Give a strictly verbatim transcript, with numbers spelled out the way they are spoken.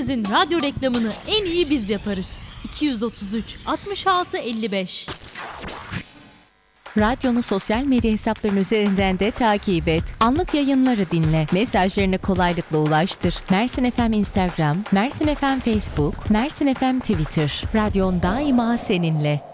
Mersin'imizin radyo reklamını en iyi biz yaparız. iki yüz otuz üç altmış altı elli beş. Radyonu sosyal medya hesaplarının üzerinden de takip et. Anlık yayınları dinle. Mesajlarını kolaylıkla ulaştır. Mersin F M Instagram, Mersin F M Facebook, Mersin F M Twitter. Radyon daima seninle.